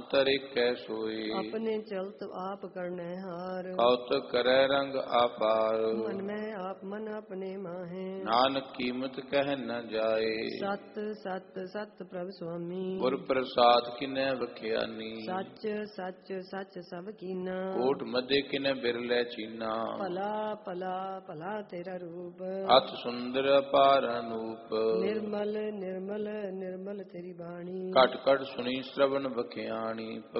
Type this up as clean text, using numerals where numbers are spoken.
ਅੰਤਰ ਏਕੈ ਸੋਈ। ਆਪਣੇ ਚਲਤ ਆਪ ਕਰਨੈ ਹਾਰ, ਕੌਤਕ ਕਰੈ ਰੰਗ ਆਪਾਰ। ਮਨ ਮੈਂ ਆਪ ਮਨ ਆਪਣੇ ਮਾਹੇ, ਨਾਨਕ ਕੀਮਤ ਕਹਿ ਨ ਜਾਏ। ਸਤ ਸਤ ਸਤ ਪ੍ਰਭ ਸੁਆਮੀ, ਗੁਰ ਪ੍ਰਸਾਦ ਕਿਨੈ ਵਖਿਆਨੀ। ਸੱਚ ਸੱਚ ਸੱਚ ਸਭ ਕੀਨਾ, ਕੋਟ ਮਧੇ ਕਿਨੈ ਬਿਰਲੇ ਚੀਨਾ। ਭਲਾ ਭਲਾ ਭਲਾ ਤੇਰਾ ਰੂਪ, ਅਤ ਸੁੰਦਰ ਅਪਾਰ ਅਨੂਪ। ਨਿਰਮਲ ਨਿਰਮਲ ਨਿਰਮਲ ਤੇਰੀ ਬਾਣੀ, ਘਟ ਘਟ ਸੁਣੀ ਸ਼੍ਰਵਣ ਬਖਿਆਣੀ।